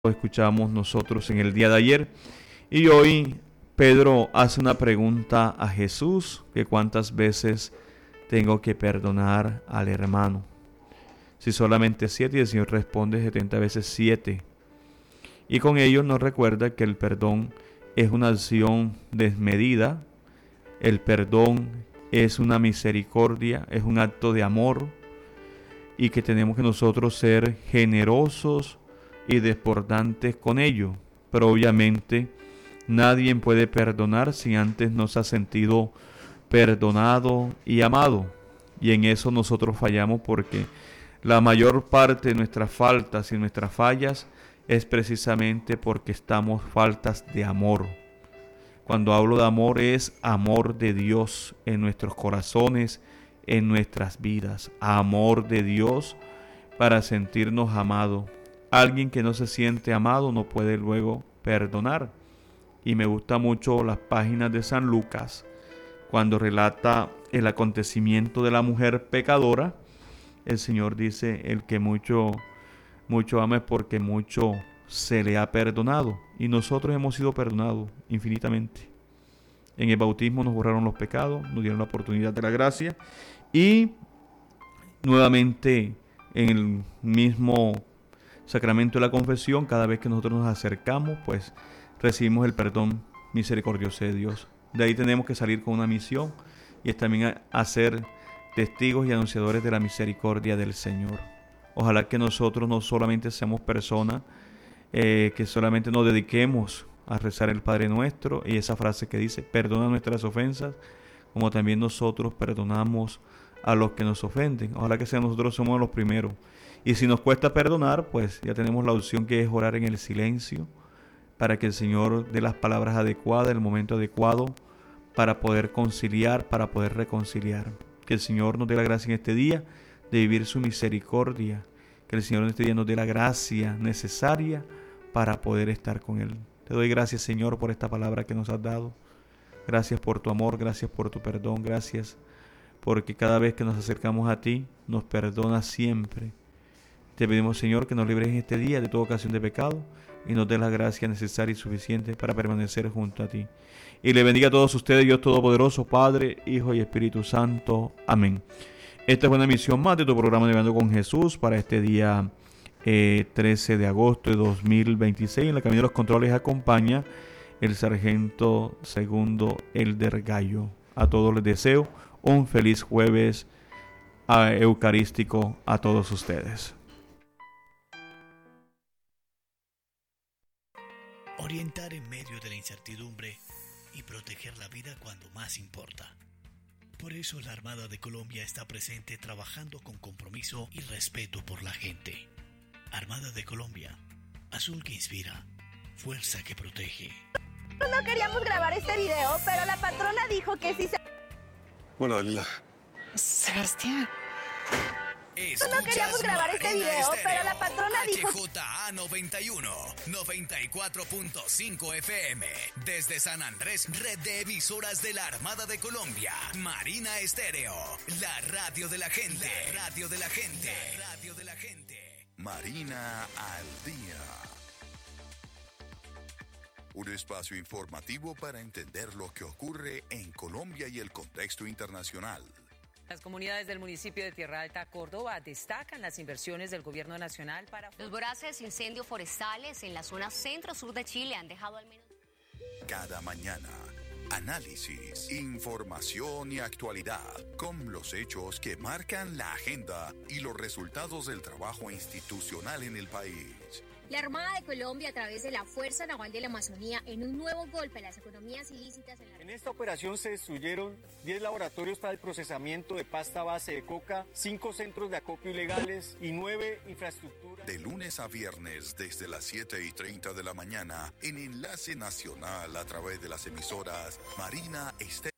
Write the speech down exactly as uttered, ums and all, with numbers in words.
escuchamos nosotros en el día de ayer. Y hoy Pedro hace una pregunta a Jesús, que cuántas veces tengo que perdonar al hermano. Si solamente siete, y el Señor responde setenta veces siete. Y con ello nos recuerda que el perdón es una acción desmedida. El perdón es una misericordia, es un acto de amor, y que tenemos que nosotros ser generosos y desbordantes con ello. Pero obviamente nadie puede perdonar si antes no se ha sentido perdonado y amado. Y en eso nosotros fallamos, porque la mayor parte de nuestras faltas y nuestras fallas es precisamente porque estamos faltas de amor. Cuando hablo de amor, es amor de Dios en nuestros corazones, en nuestras vidas. Amor de Dios para sentirnos amados. Alguien que no se siente amado no puede luego perdonar. Y me gusta mucho las páginas de San Lucas, cuando relata el acontecimiento de la mujer pecadora. El Señor dice: el que mucho, mucho ama es porque mucho se le ha perdonado. Y nosotros hemos sido perdonados infinitamente. En el bautismo nos borraron los pecados, nos dieron la oportunidad de la gracia, y nuevamente en el mismo sacramento de la confesión, cada vez que nosotros nos acercamos, pues recibimos el perdón misericordioso de Dios. De ahí tenemos que salir con una misión, y es también a ser testigos y anunciadores de la misericordia del Señor. Ojalá que nosotros no solamente seamos personas eh, que solamente nos dediquemos a rezar el Padre Nuestro y esa frase que dice: perdona nuestras ofensas, como también nosotros perdonamos a los que nos ofenden. Ojalá que sean nosotros somos los primeros. Y si nos cuesta perdonar, pues ya tenemos la opción, que es orar en el silencio, para que el Señor dé las palabras adecuadas, el momento adecuado, para poder conciliar, para poder reconciliar. Que el Señor nos dé la gracia en este día de vivir su misericordia. Que el Señor en este día nos dé la gracia necesaria para poder estar con Él. Te doy gracias, Señor, por esta palabra que nos has dado. Gracias por tu amor, gracias por tu perdón, gracias porque cada vez que nos acercamos a ti, nos perdonas siempre. Te pedimos, Señor, que nos libres en este día de toda ocasión de pecado y nos dé la gracia necesaria y suficiente para permanecer junto a ti. Y le bendiga a todos ustedes, Dios Todopoderoso, Padre, Hijo y Espíritu Santo. Amén. Esta es una emisión más de tu programa Navegando con Jesús para este día eh, trece de agosto de dos mil veintiséis. En la cabina de los controles acompaña el sargento segundo Elder Gallo. A todos les deseo un feliz jueves uh, eucarístico a todos ustedes. Orientar en medio de la incertidumbre y proteger la vida cuando más importa. Por eso la Armada de Colombia está presente, trabajando con compromiso y respeto por la gente. Armada de Colombia, azul que inspira, fuerza que protege. No queríamos grabar este video, pero la patrona dijo que sí se... Bueno, Dalila. Sebastián. No queríamos grabar este video, pero la patrona dijo... H J A noventa y uno, noventa y cuatro punto cinco F M. Desde San Andrés, red de emisoras de la Armada de Colombia. Marina Estéreo, la radio de la gente. La radio de la gente. La radio de la gente. Marina al día. Un espacio informativo para entender lo que ocurre en Colombia y el contexto internacional. Las comunidades del municipio de Tierra Alta, Córdoba, destacan las inversiones del gobierno nacional para... Los voraces incendios forestales en la zona centro-sur de Chile han dejado al menos... Cada mañana, análisis, información y actualidad, con los hechos que marcan la agenda y los resultados del trabajo institucional en el país. La Armada de Colombia, a través de la Fuerza Naval de la Amazonía, en un nuevo golpe a las economías ilícitas en la... En esta operación se destruyeron diez laboratorios para el procesamiento de pasta base de coca, cinco centros de acopio ilegales y nueve infraestructuras. De lunes a viernes, desde las siete y treinta de la mañana, en Enlace Nacional, a través de las emisoras Marina Estéreo